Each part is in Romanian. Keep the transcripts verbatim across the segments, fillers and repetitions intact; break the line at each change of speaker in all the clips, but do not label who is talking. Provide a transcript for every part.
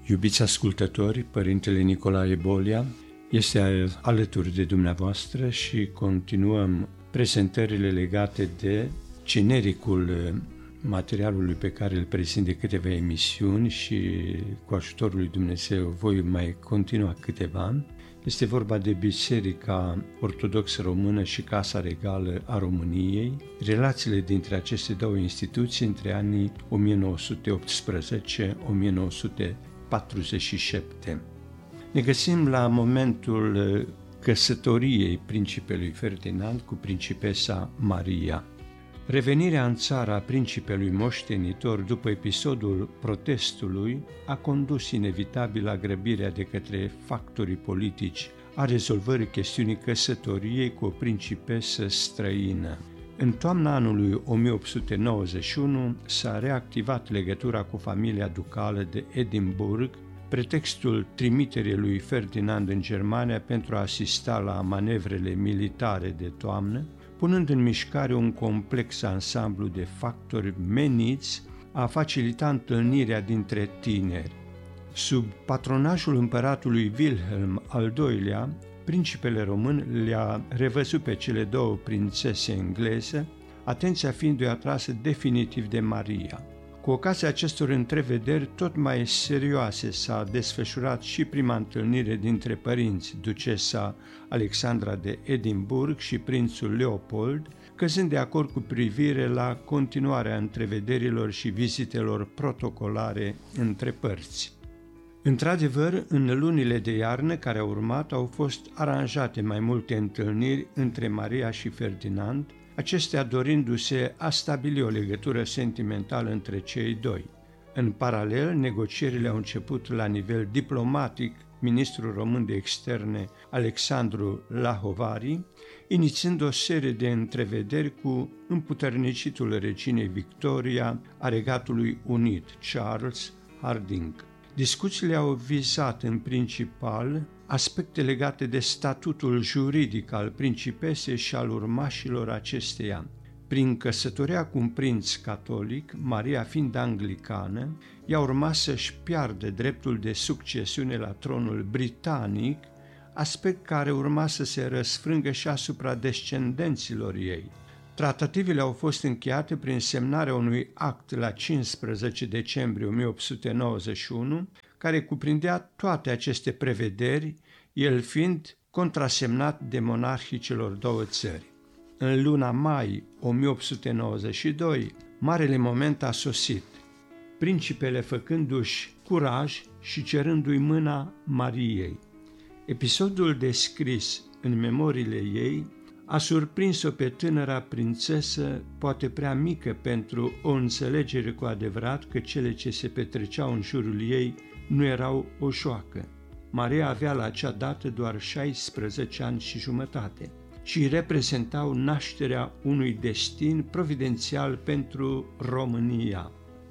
Iubiți ascultători, Părintele Nicolae Bolia este alături de dumneavoastră și continuăm prezentările legate de genericul materialului pe care îl prezint de câteva emisiuni și cu ajutorul lui Dumnezeu voi mai continua câteva. Este vorba de Biserica Ortodoxă Română și Casa Regală a României, relațiile dintre aceste două instituții între anii o mie nouă sute optsprezece - o mie nouă sute patruzeci și șapte. Ne găsim la momentul căsătoriei principelui Ferdinand cu principesa Maria. Revenirea în țara a principelui moștenitor după episodul protestului a condus inevitabil la grăbirea de către factorii politici a rezolvării chestiunii căsătoriei cu o principesă străină. În toamna anului o mie opt sute nouăzeci și unu s-a reactivat legătura cu familia ducală de Edinburgh, pretextul trimiterii lui Ferdinand în Germania pentru a asista la manevrele militare de toamnă, punând în mișcare un complex ansamblu de factori meniți a facilita întâlnirea dintre tineri. Sub patronajul împăratului Wilhelm al doilea, principele român le-a revăzut pe cele două prințese engleze, atenția fiindu-i atrasă definitiv de Maria. Cu ocazia acestor întrevederi tot mai serioase s-a desfășurat și prima întâlnire dintre părinți, ducesa Alexandra de Edinburgh și prințul Leopold, căzând de acord cu privire la continuarea întrevederilor și vizitelor protocolare între părți. Într-adevăr, în lunile de iarnă care au urmat au fost aranjate mai multe întâlniri între Maria și Ferdinand, acestea dorindu-se a stabili o legătură sentimentală între cei doi. În paralel, negocierile au început la nivel diplomatic, ministrul român de externe Alexandru Lahovari, inițiind o serie de întrevederi cu împuternicitul reginei Victoria a Regatului Unit, Charles Hardinge. Discuțiile au vizat în principal aspecte legate de statutul juridic al principesei și al urmașilor acesteia. Prin căsătoria cu un prinț catolic, Maria fiind anglicană, ea urma să-și piardă dreptul de succesiune la tronul britanic, aspect care urma să se răsfrângă și asupra descendenților ei. Tratativele au fost încheiate prin semnarea unui act la cincisprezece decembrie o mie opt sute nouăzeci și unu, care cuprindea toate aceste prevederi, el fiind contrasemnat de monarhii celor două țări. În luna mai o mie opt sute nouăzeci și doi, marele moment a sosit, principele făcându-și curaj și cerându-i mâna Mariei. Episodul descris în memoriile ei a surprins-o pe tânăra prințesă, poate prea mică pentru o înțelegere cu adevărat că cele ce se petreceau în jurul ei nu erau o joacă. Maria avea la acea dată doar șaisprezece ani și jumătate și reprezentau nașterea unui destin providențial pentru România.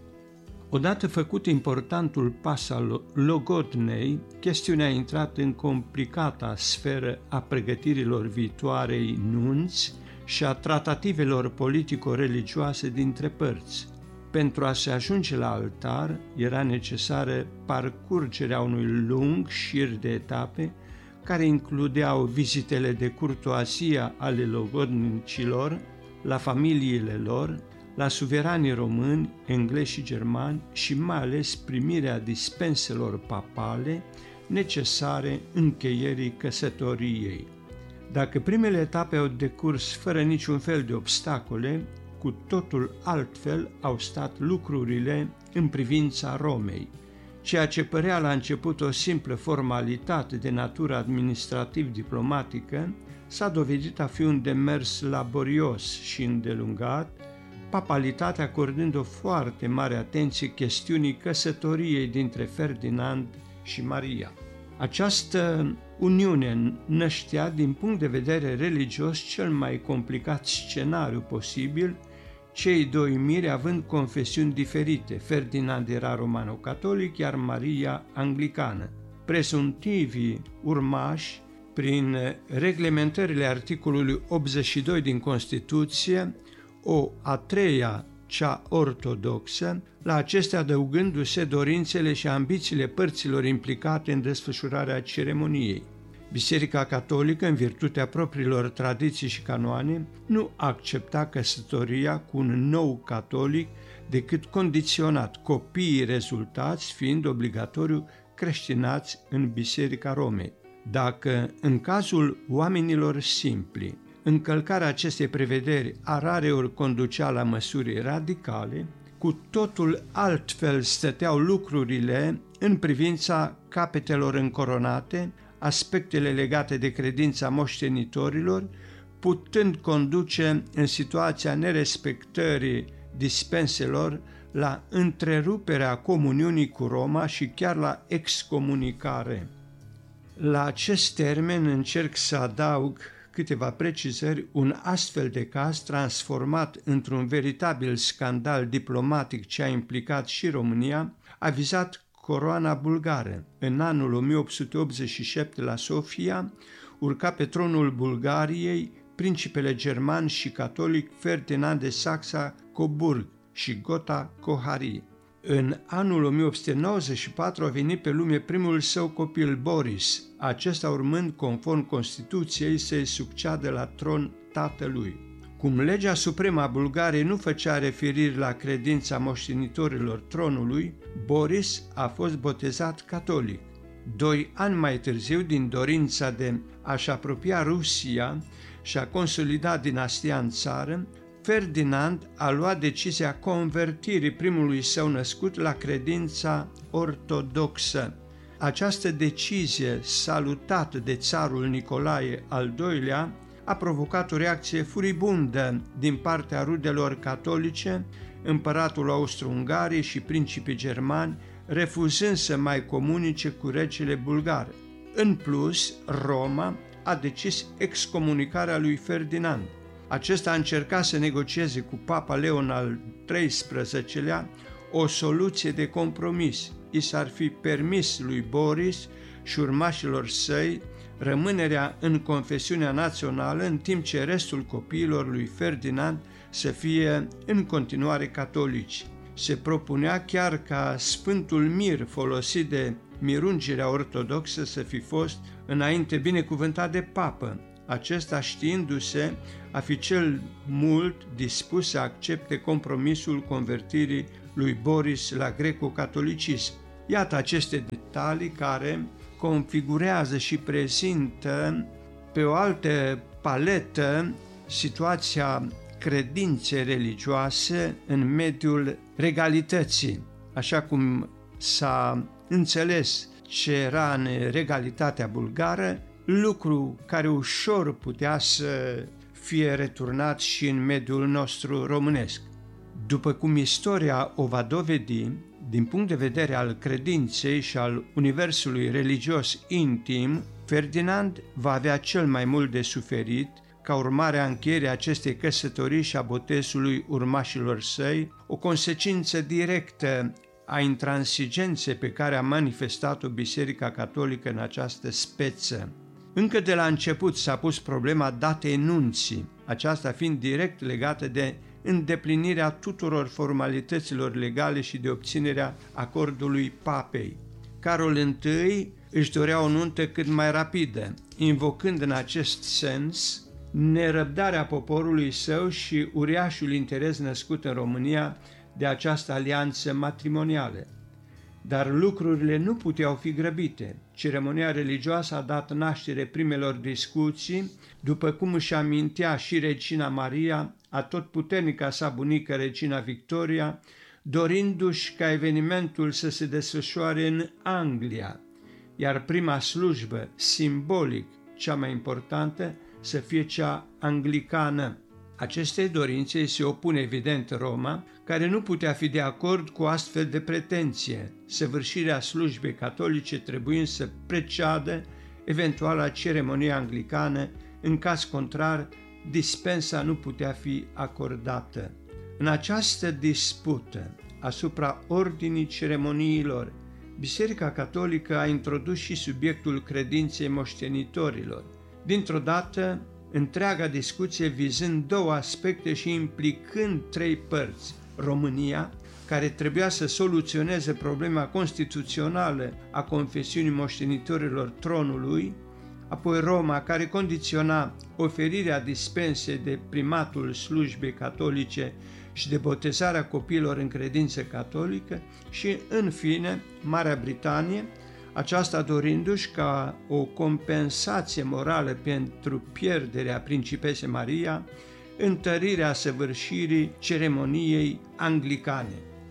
Odată făcut importantul pas al logodnei, chestiunea a intrat în complicata sferă a pregătirilor viitoarei nunți și a tratativelor politico-religioase dintre părți. Pentru a se ajunge la altar, era necesară parcurgerea unui lung șir de etape care includeau vizitele de curtoazie ale logodnicilor la familiile lor, la suveranii români, englezi și germani și mai ales primirea dispenselor papale necesare încheierii căsătoriei. Dacă primele etape au decurs fără niciun fel de obstacole, cu totul altfel au stat lucrurile în privința Romei. Ceea ce părea la început o simplă formalitate de natură administrativ-diplomatică s-a dovedit a fi un demers laborios și îndelungat, papalitatea acordând o foarte mare atenție chestiunii căsătoriei dintre Ferdinand și Maria. Această uniune năștea din punct de vedere religios cel mai complicat scenariu posibil, cei doi miri având confesiuni diferite. Ferdinand era romano-catolic, iar Maria anglicană. Presuntivii urmași, prin reglementările articolului optzeci și doi din Constituție, o a treia cea ortodoxă, la acestea adăugându-se dorințele și ambițiile părților implicate în desfășurarea ceremoniei. Biserica Catolică, în virtutea propriilor tradiții și canoane, nu accepta căsătoria cu un nou catolic decât condiționat, copiii rezultați fiind obligatoriu creștinați în Biserica Romei. Dacă, în cazul oamenilor simpli, încălcarea acestei prevederi a rareori conducea la măsuri radicale, cu totul altfel stăteau lucrurile în privința capetelor încoronate, aspectele legate de credința moștenitorilor, putând conduce în situația nerespectării dispenselor la întreruperea comuniunii cu Roma și chiar la excomunicare. La acest termen încerc să adaug câteva precizări. Un astfel de caz, transformat într-un veritabil scandal diplomatic ce a implicat și România, a vizat coroana bulgară. În anul o mie opt sute optzeci și șapte, la Sofia, urca pe tronul Bulgariei principele german și catolic Ferdinand de Saxa-Coburg și Gotha-Cohari. În anul o mie opt sute nouăzeci și patru a venit pe lume primul său copil, Boris, acesta urmând, conform Constituției, să-i succeadă la tron tatălui. Cum legea supremă a Bulgariei nu făcea referiri la credința moștenitorilor tronului, Boris a fost botezat catolic. Doi ani mai târziu, din dorința de a-și apropia Rusia și a consolida dinastia în țară, Ferdinand a luat decizia convertirii primului său născut la credința ortodoxă. Această decizie, salutată de țarul Nicolae al doilea, a provocat o reacție furibundă din partea rudelor catolice, împăratul Austro-Ungariei și principii germani, refuzând să mai comunice cu regele bulgar. În plus, Roma a decis excomunicarea lui Ferdinand. Acesta a încercat să negocieze cu Papa Leon al treisprezecelea o soluție de compromis. I s-ar fi permis lui Boris și urmașilor săi rămânerea în confesiunea națională, în timp ce restul copiilor lui Ferdinand să fie în continuare catolici. Se propunea chiar ca Sfântul Mir folosit de mirungirea ortodoxă să fi fost înainte binecuvântat de papă, acesta știindu-se a fi cel mult dispus să accepte compromisul convertirii lui Boris la greco-catolicism. Iată aceste detalii care configurează și prezintă pe o altă paletă situația credinței religioase în mediul regalității. Așa cum s-a înțeles ce era în regalitatea bulgară, lucru care ușor putea să fie returnat și în mediul nostru românesc. După cum istoria o va dovedi, din punct de vedere al credinței și al universului religios intim, Ferdinand va avea cel mai mult de suferit ca urmare a încheierii acestei căsătorii și a botezului urmașilor săi, o consecință directă a intransigenței pe care a manifestat-o Biserica Catolică în această speță. Încă de la început s-a pus problema datei nunții, aceasta fiind direct legată de îndeplinirea tuturor formalităților legale și de obținerea acordului papei. Carol I își dorea o nuntă cât mai rapidă, invocând în acest sens nerăbdarea poporului său și uriașul interes născut în România de această alianță matrimonială. Dar lucrurile nu puteau fi grăbite. Ceremonia religioasă a dat naștere primelor discuții, după cum își amintea și regina Maria, atotputernica sa bunică regina Victoria, dorindu-și ca evenimentul să se desfășoare în Anglia, iar prima slujbă, simbolic cea mai importantă, să fie cea anglicană. Acestei dorințe se opune evident Roma, care nu putea fi de acord cu astfel de pretenție, săvârșirea slujbei catolice trebuind să preceadă eventuala ceremonie anglicană, în caz contrar, dispensa nu putea fi acordată. În această dispută asupra ordinii ceremoniilor, Biserica Catolică a introdus și subiectul credinței moștenitorilor. Dintr-o dată, întreaga discuție vizând două aspecte și implicând trei părți, România, care trebuia să soluționeze problema constituțională a confesiunii moștenitorilor tronului, apoi Roma, care condiționa oferirea dispensei de primatul slujbei catolice și de botezarea copiilor în credință catolică și, în fine, Marea Britanie, aceasta dorindu-și ca o compensație morală pentru pierderea principesei Maria, întărirea săvârșirii ceremoniei anglicane.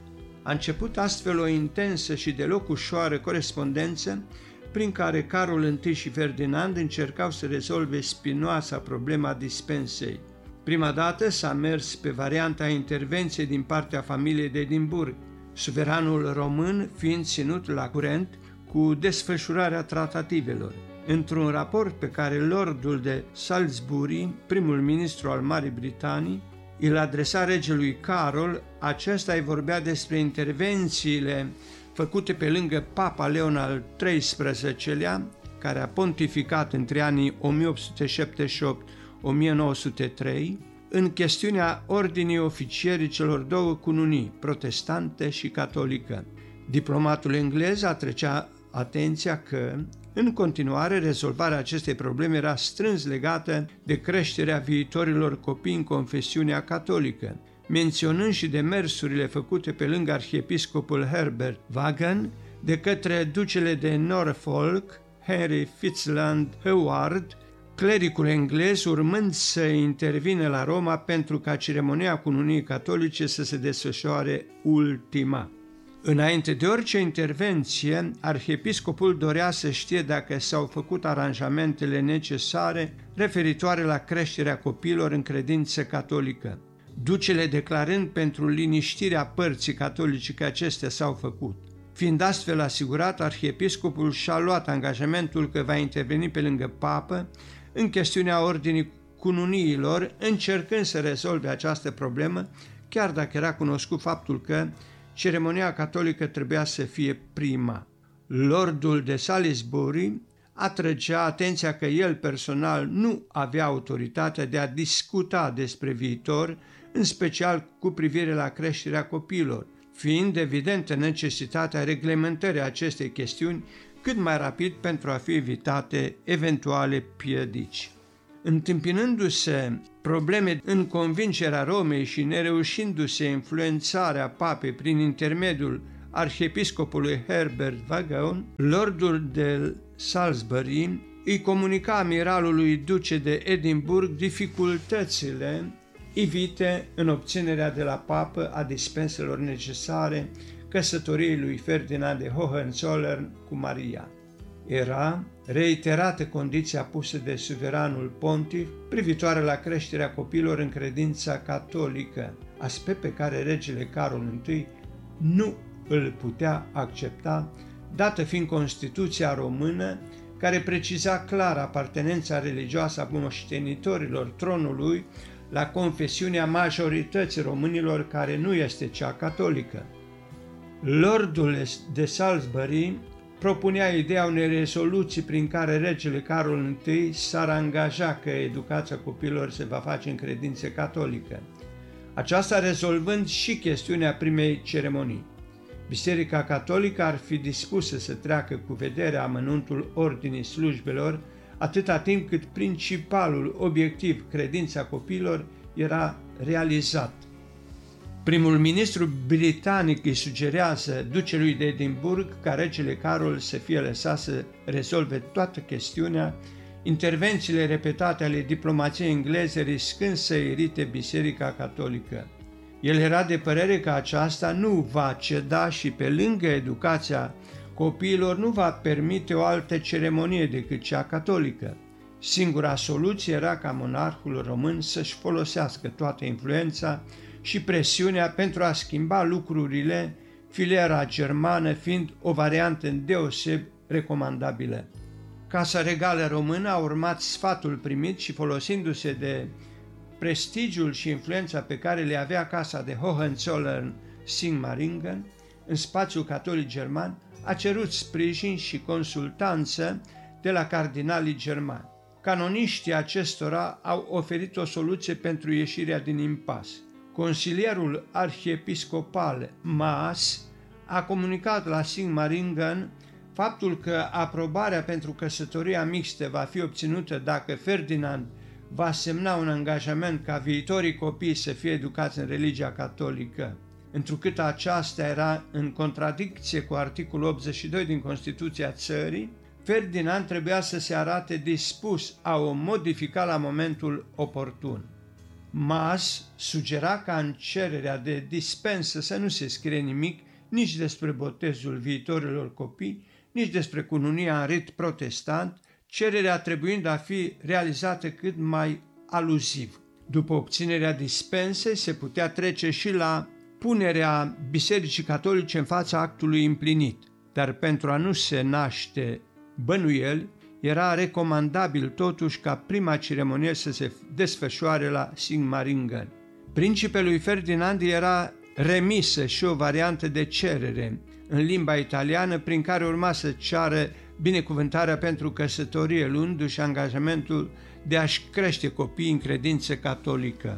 A început astfel o intensă și deloc ușoară corespondență prin care Carol I și Ferdinand încercau să rezolve spinoasa problema dispensei. Prima dată s-a mers pe varianta intervenției din partea familiei de Edimburg, suveranul român fiind ținut la curent cu desfășurarea tratativelor. Într-un raport pe care Lordul de Salisbury, primul ministru al Marii Britanii, îl adresa regelui Carol, acesta îi vorbea despre intervențiile făcute pe lângă Papa Leon al treisprezecelea, care a pontificat între anii o mie opt sute șaptezeci și opt - o mie nouă sute trei, în chestiunea ordinii oficierii celor două cununii, protestante și catolică. Diplomatul englez atrăgea atenția că, în continuare, rezolvarea acestei probleme era strâns legată de creșterea viitorilor copii în confesiunea catolică, menționând și demersurile făcute pe lângă arhiepiscopul Herbert Vaughan de către ducele de Norfolk, Henry Fitzalan Howard, clericul englez, urmând să intervină la Roma pentru ca ceremonia cununiei catolice să se desfășoare ultima. Înainte de orice intervenție, arhiepiscopul dorea să știe dacă s-au făcut aranjamentele necesare referitoare la creșterea copiilor în credință catolică. Ducele declarând pentru liniștirea părții catolice că acestea s-au făcut. Fiind astfel asigurat, arhiepiscopul și-a luat angajamentul că va interveni pe lângă papă în chestiunea ordinii cununiilor, încercând să rezolve această problemă, chiar dacă era cunoscut faptul că ceremonia catolică trebuia să fie prima. Lordul de Salisbury atrăgea atenția că el personal nu avea autoritatea de a discuta despre viitor, în special cu privire la creșterea copiilor, fiind evidentă necesitatea reglementării acestei chestiuni cât mai rapid pentru a fi evitate eventuale piedici. Întâmpinându-se probleme în convingerea Romei și nereușindu-se influențarea papei prin intermediul arhiepiscopului Herbert Vaughan, Lordul de Salisbury îi comunica amiralului duce de Edinburgh dificultățile ivite în obținerea de la papă a dispenselor necesare căsătoriei lui Ferdinand de Hohenzollern cu Maria. Era reiterată condiția pusă de suveranul pontif privitoare la creșterea copiilor în credința catolică, aspect pe care regele Carol I nu îl putea accepta, dată fiind Constituția română, care preciza clar apartenența religioasă a moștenitorilor tronului la confesiunea majorității românilor, care nu este cea catolică. Lordul de Salisbury propunea ideea unei rezoluții prin care regele Carol I s-ar angaja că educația copiilor se va face în credință catolică, aceasta rezolvând și chestiunea primei ceremonii. Biserica catolică ar fi dispusă să treacă cu vederea amănuntul ordinii slujbelor atâta timp cât principalul obiectiv, credința copiilor, era realizat. Primul ministru britanic îi sugerează ducelui de Edinburgh ca regele Carol să fie lăsat să rezolve toată chestiunea, intervențiile repetate ale diplomației engleze riscând să irite Biserica catolică. El era de părere că aceasta nu va ceda și pe lângă educația copiilor nu va permite o altă ceremonie decât cea catolică. Singura soluție era ca monarhul român să-și folosească toată influența și presiunea pentru a schimba lucrurile, filiera germană fiind o variantă îndeoseb recomandabilă. Casa Regală Română a urmat sfatul primit și, folosindu-se de prestigiul și influența pe care le avea casa de Hohenzollern-Sigmaringen în spațiul catolic german, a cerut sprijin și consultanță de la cardinalii germani. Canoniștii acestora au oferit o soluție pentru ieșirea din impas. consilierul arhiepiscopal Maas a comunicat la Sigmaringen faptul că aprobarea pentru căsătoria mixtă va fi obținută dacă Ferdinand va semna un angajament ca viitorii copii să fie educați în religia catolică. Întrucât aceasta era în contradicție cu articolul optzeci și doi din Constituția țării, Ferdinand trebuia să se arate dispus a o modifica la momentul oportun. Maas sugera ca în cererea de dispensă să nu se scrie nimic nici despre botezul viitorilor copii, nici despre cununia în rit protestant, cererea trebuind a fi realizată cât mai aluziv. După obținerea dispensei se putea trece și la punerea Bisericii Catolice în fața actului împlinit, dar pentru a nu se naște bănuieli, era recomandabil totuși ca prima ceremonie să se desfășoare la Sigmaringen. Principelui Ferdinand era remisă și o variantă de cerere în limba italiană prin care urma să ceară binecuvântarea pentru căsătorie, luându-și angajamentul de a-și crește copiii în credință catolică.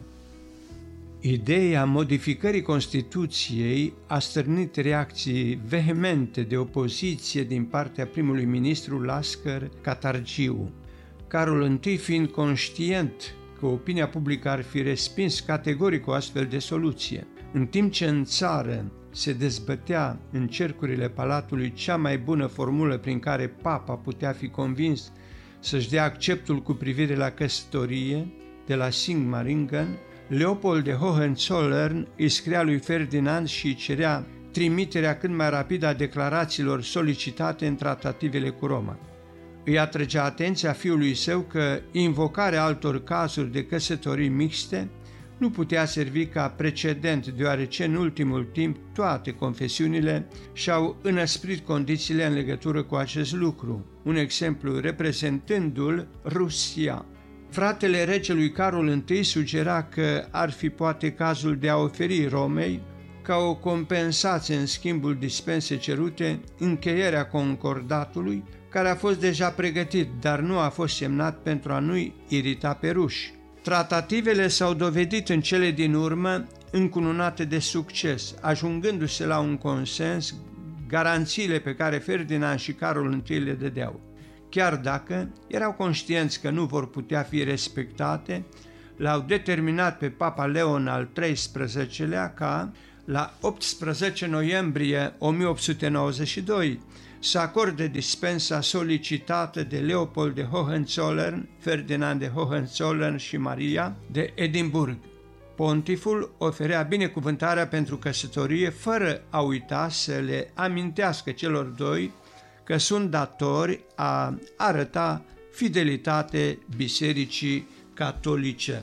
Ideea modificării Constituției a stârnit reacții vehemente de opoziție din partea primului ministru Lascăr Catargiu. Carol I, fiind conștient că opinia publică ar fi respins categoric o astfel de soluție, în timp ce în țară se dezbătea în cercurile palatului cea mai bună formulă prin care papa putea fi convins să-și dea acceptul cu privire la căsătorie de la Sigmaringen, Leopold de Hohenzollern îi scria lui Ferdinand și îi cerea trimiterea cât mai rapidă a declarațiilor solicitate în tratativele cu Roma. Îi atrăgea atenția fiului său că invocarea altor cazuri de căsătorii mixte nu putea servi ca precedent, deoarece în ultimul timp toate confesiunile și-au înăsprit condițiile în legătură cu acest lucru, un exemplu reprezentându-l Rusia. Fratele regelui Carol I sugera că ar fi poate cazul de a oferi Romei, ca o compensație în schimbul dispensei cerute, încheierea concordatului, care a fost deja pregătit, dar nu a fost semnat pentru a nu-i irita pe ruși. Tratativele s-au dovedit în cele din urmă încununate de succes, ajungându-se la un consens garanțiile pe care Ferdinand și Carol I le dădeau. Chiar dacă erau conștienți că nu vor putea fi respectate, l-au determinat pe Papa Leon al treisprezecelea ca, la optsprezece noiembrie o mie opt sute nouăzeci și doi, să acorde dispensa solicitată de Leopold de Hohenzollern, Ferdinand de Hohenzollern și Maria de Edimburg. Pontiful oferea binecuvântarea pentru căsătorie fără a uita să le amintească celor doi că sunt datori a arăta fidelitate Bisericii Catolice.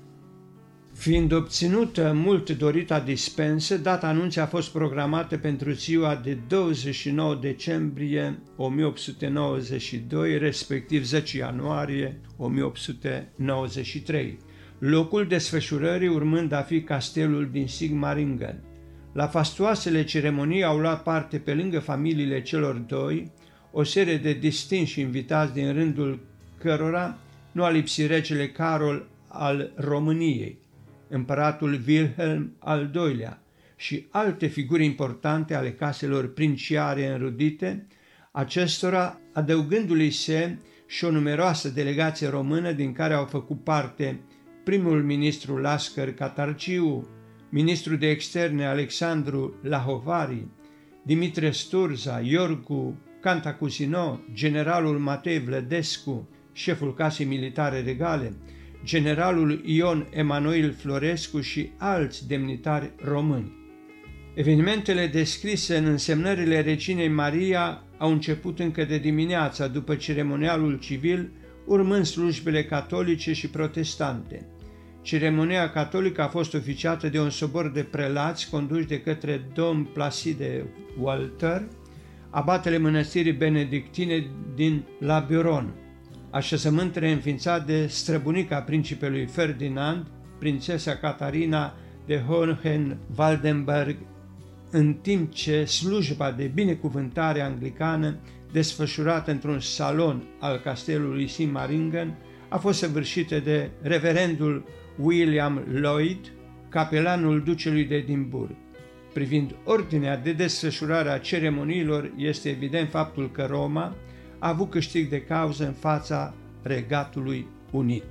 Fiind obținută mult dorita dispensă, data anunții a fost programată pentru ziua de douăzeci și nouă decembrie o mie opt sute nouăzeci și doi, respectiv zece ianuarie o mie opt sute nouăzeci și trei, locul desfășurării urmând a fi castelul din Sigmaringen. La fastuoasele ceremonii au luat parte, pe lângă familiile celor doi, o serie de distinși invitați, din rândul cărora nu a lipsit regele Carol al României, împăratul Wilhelm al doilea și alte figuri importante ale caselor princiare înrudite, acestora adăugându-li se și o numeroasă delegație română, din care au făcut parte primul ministru Lascăr Catargiu, ministrul de externe Alexandru Lahovari, Dimitrie Sturza, Iorgu Cantacuzino, generalul Matei Vlădescu, șeful casei militare regale, generalul Ion Emanuel Florescu și alți demnitari români. Evenimentele descrise în însemnările reginei Maria au început încă de dimineața, după ceremonialul civil, urmând slujbele catolice și protestante. Ceremonia catolică a fost oficiată de un sobor de prelați conduși de către domn Placide Walter, abatele mănăstirii benedictine din La Buron, așezământ reînființat de străbunica principelui Ferdinand, prințesa Catarina de Hohenwaldenberg, în timp ce slujba de binecuvântare anglicană, desfășurată într-un salon al castelului Sigmaringen, a fost săvârșită de reverendul William Lloyd, capelanul ducelui de Edimburg. Privind ordinea de desfășurare a ceremoniilor, este evident faptul că Roma a avut câștig de cauză în fața Regatului Unit.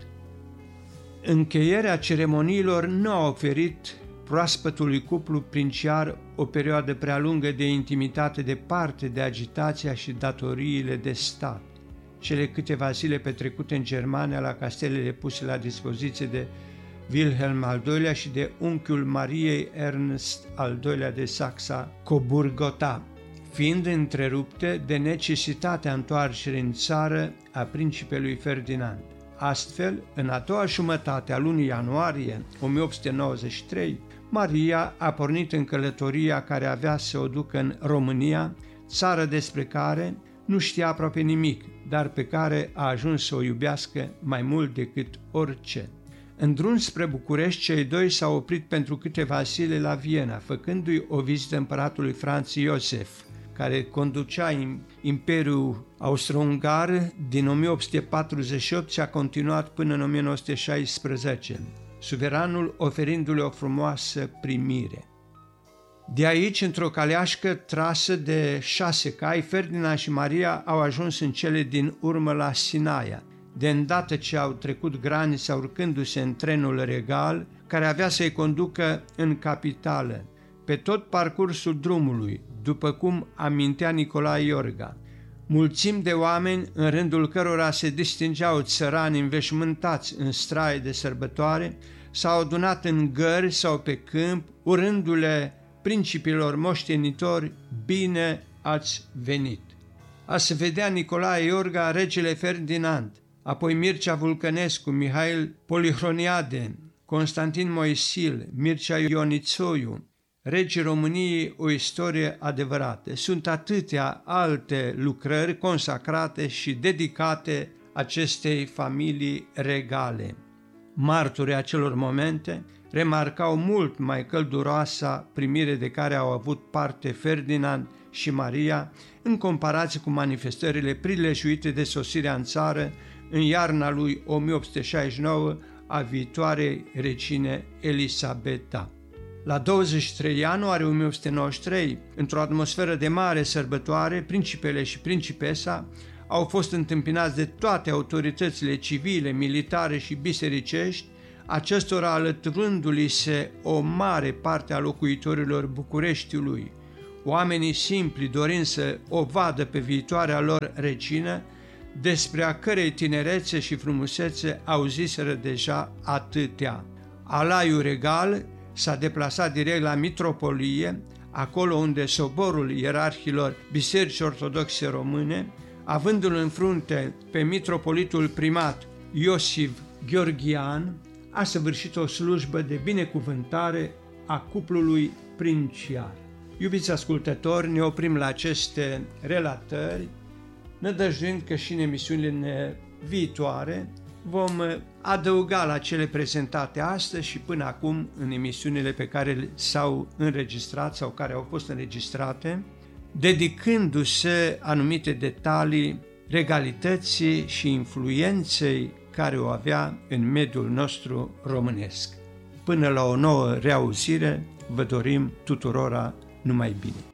Încheierea ceremoniilor nu a oferit proaspătului cuplu princiar o perioadă prea lungă de intimitate departe de agitația și datoriile de stat. Cele câteva zile petrecute în Germania la castelele puse la dispoziție de Wilhelm al doilea și de unchiul Mariei Ernst al doilea de Saxa-Coburg-Gotha, fiind întrerupte de necesitatea întoarcerii în țară a principelui Ferdinand. Astfel, în a doua jumătate a lunii ianuarie o mie opt sute nouăzeci și trei, Maria a pornit în călătoria care avea să o ducă în România, țară despre care nu știa aproape nimic, dar pe care a ajuns să o iubească mai mult decât orice. În drum spre București, cei doi s-au oprit pentru câteva zile la Viena, făcându-i o vizită împăratului Franz Iosef, care conducea Imperiul Austro-Ungar din o mie opt sute patruzeci și opt și a continuat până în o mie nouă sute șaisprezece, suveranul oferindu-le o frumoasă primire. De aici, într-o caleașcă trasă de șase cai, Ferdinand și Maria au ajuns în cele din urmă la Sinaia, de îndată ce au trecut granița urcându-se în trenul regal, care avea să-i conducă în capitală. Pe tot parcursul drumului, după cum amintea Nicolae Iorga, mulțimi de oameni, în rândul cărora se distingeau țărani înveșmântați în straie de sărbătoare, s-au adunat în gări sau pe câmp, urându-le principilor moștenitori, bine ați venit. A se vedea Nicolae Iorga, regele Ferdinand, apoi Mircea Vulcănescu, Mihail Polihroniade, Constantin Moisil, Mircea Ionițoiu, Regii României, o istorie adevărată. Sunt atâtea alte lucrări consacrate și dedicate acestei familii regale. Martori acelor momente remarcau mult mai călduroasa primire de care au avut parte Ferdinand și Maria în comparație cu manifestările prilejuite de sosirea în țară în iarna lui o mie opt sute șaizeci și nouă a viitoarei regine Elisabeta. La douăzeci și trei ianuarie o mie opt sute nouăzeci și trei, într-o atmosferă de mare sărbătoare, principele și principesa au fost întâmpinați de toate autoritățile civile, militare și bisericești, acestora alăturându-li se o mare parte a locuitorilor Bucureștiului. Oamenii simpli dorind să o vadă pe viitoarea lor regină, despre a cărei tinerețe și frumusețe auziseră deja atâtea. Alaiul regal s-a deplasat direct la mitropolie, acolo unde soborul ierarhilor Bisericii Ortodoxe Române, avându-l în frunte pe mitropolitul primat Iosif Gheorghian, a săvârșit o slujbă de binecuvântare a cuplului princiar. Iubiți ascultători, ne oprim la aceste relatări, nădăjduind că și în emisiunile viitoare vom adăuga la cele prezentate astăzi și până acum în emisiunile pe care s-au înregistrat sau care au fost înregistrate, dedicându-se anumite detalii regalității și influenței care o avea în mediul nostru românesc. Până la o nouă reauzire, vă dorim tuturora numai bine.